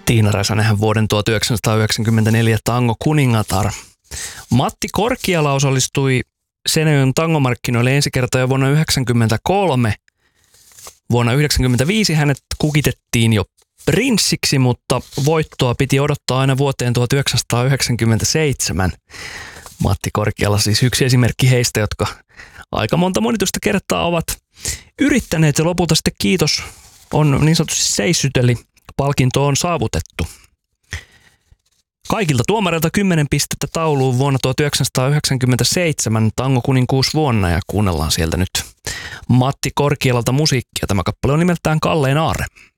Tiina Räsänenhän vuoden 1994 tango kuningatar. Matti Korkiala osallistui Seinäjoen tangomarkkinoille ensi kertaa jo vuonna 1993. Vuonna 1995 hänet kukitettiin jo prinssiksi, mutta voittoa piti odottaa aina vuoteen 1997. Matti Korkiala siis yksi esimerkki heistä, jotka aika monta monituista kertaa ovat yrittäneet ja lopulta sitten kiitos on niin sanotusti seissyt, eli palkinto on saavutettu. Kaikilta tuomareilta 10 pistettä tauluun vuonna 1997 Tango kuninkuus vuonna ja kuunnellaan sieltä nyt Matti Korkialalta musiikkia. Tämä kappale on nimeltään Kalleen aarre.